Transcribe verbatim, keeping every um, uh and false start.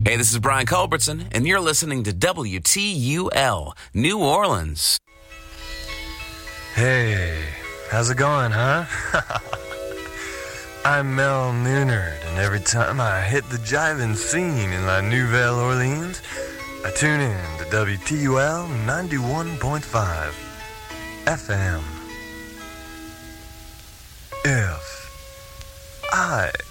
Hey, this is Brian Culbertson, and you're listening to W T U L, New Orleans. Hey, how's it going, huh? I'm Mel Noonard, and every time I hit the jiving scene in La Nouvelle Orleans, I tune in to W T U L ninety-one point five F M. If I